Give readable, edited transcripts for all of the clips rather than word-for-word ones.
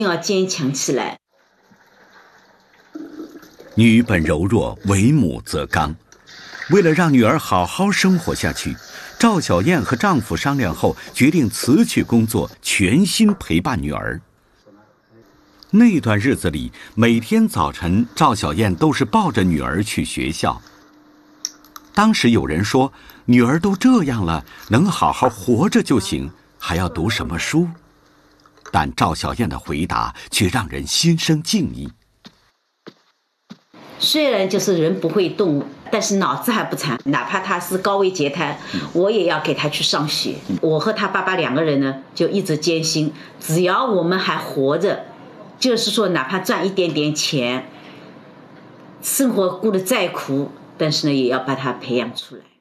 要坚强起来。 女本柔弱，为母则刚。为了让女儿好好生活下去，赵小燕和丈夫商量后，决定辞去工作，全心陪伴女儿。那段日子里，每天早晨，赵小燕都是抱着女儿去学校。当时有人说，女儿都这样了，能好好活着就行，还要读什么书？但赵小燕的回答却让人心生敬意。 虽然就是人不会动，但是脑子还不残，哪怕他是高位截瘫，我也要给他去上学。我和他爸爸2个人呢，就一直坚信，只要我们还活着，就是说哪怕赚一点点钱，生活过得再苦，但是呢，也要把他培养出来。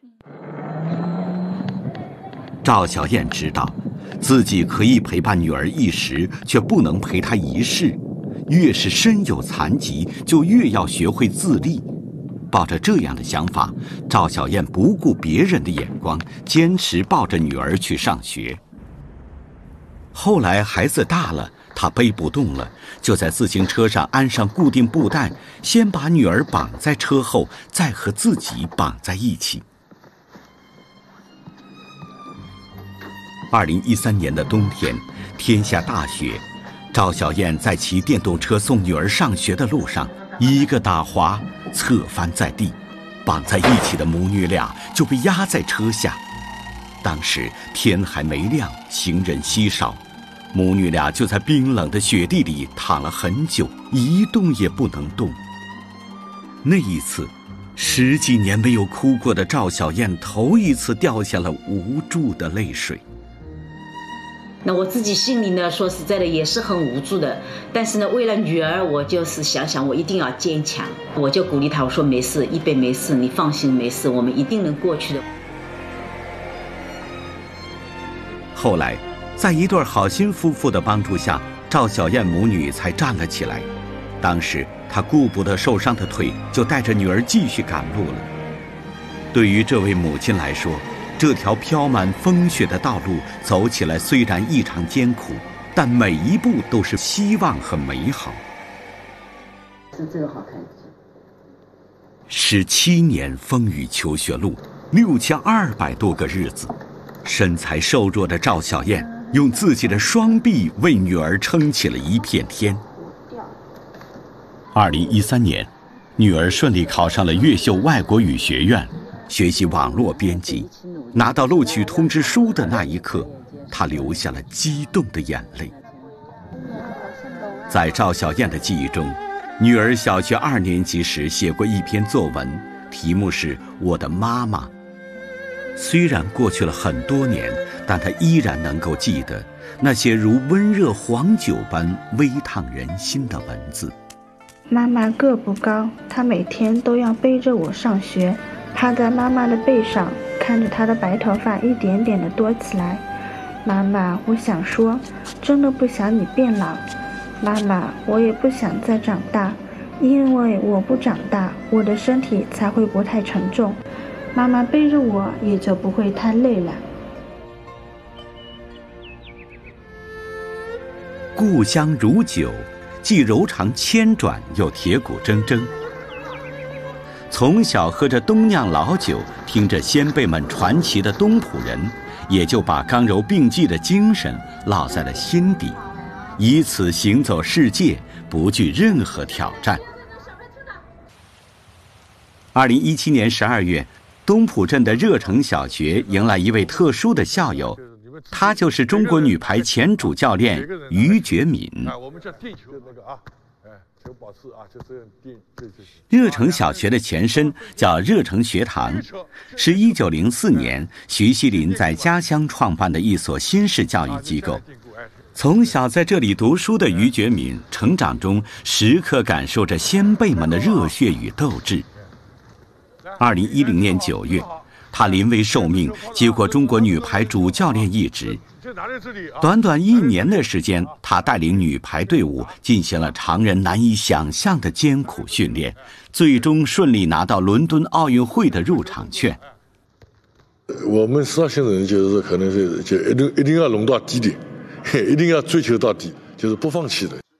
赵小燕知道，自己可以陪伴女儿一时，却不能陪她一世。越是身有残疾，就越要学会自立。抱着这样的想法，赵小燕不顾别人的眼光，坚持抱着女儿去上学。后来孩子大了，她背不动了，就在自行车上安上固定布带，先把女儿绑在车后，再和自己绑在一起。2013年的冬天，天下大雪，赵小燕在骑电动车送女儿上学的路上，一个打滑，侧翻在地，绑在一起的母女俩就被压在车下。当时天还没亮，行人稀少，母女俩就在冰冷的雪地里躺了很久，一动也不能动。那一次，10几年没有哭过的赵小燕头一次掉下了无助的泪水。 那我自己心里呢，说实在的也是很无助的，但是呢，为了女儿，我就是想我一定要坚强，我就鼓励她，我说没事，一杯没事，你放心，没事，我们一定能过去的。 后来，在一对好心夫妇的帮助下，赵小燕母女才站了起来。当时她顾不得受伤的腿，就带着女儿继续赶路了。对于这位母亲来说，这条飘满风雪的道路走起来虽然异常艰苦，但每一步都是希望和美好。 是这个好看。 17年风雨求学路，6200多个日子，身材瘦弱的赵小燕用自己的双臂为女儿撑起了一片天。2013年，女儿顺利考上了越秀外国语学院，学习网络编辑。拿到录取通知书的那一刻，她流下了激动的眼泪。在赵小燕的记忆中，女儿小学2年级时写过一篇作文，题目是《我的妈妈》。虽然过去了很多年，但她依然能够记得那些如温热黄酒般微烫人心的文字。 妈妈个不高，她每天都要背着我上学，趴在妈妈的背上，看着她的白头发一点点的多起来。妈妈，我想说，真的不想你变老。妈妈，我也不想再长大，因为我不长大，我的身体才会不太沉重，妈妈背着我也就不会太累了。 故乡如酒，既柔肠千转，又铁骨铮铮。从小喝着东酿老酒，听着先辈们传奇的东浦人，也就把刚柔并济的精神烙在了心底，以此行走世界，不惧任何挑战。2017年12月，东浦镇的热城小学迎来一位特殊的校友，他就是中国女排前主教练于觉敏。热城小学的前身叫热城学堂，是1904年徐锡麟在家乡创办的一所新式教育机构。从小在这里读书的于觉敏，成长中时刻感受着先辈们的热血与斗志。2010年9月，他临危受命，接过中国女排主教练一职。短短1年的时间，他带领女排队伍进行了常人难以想象的艰苦训练，最终顺利拿到伦敦奥运会的入场券。 我们10号线的人就是可能是就一定要弄到底点，一定要追求到底，就是不放弃的。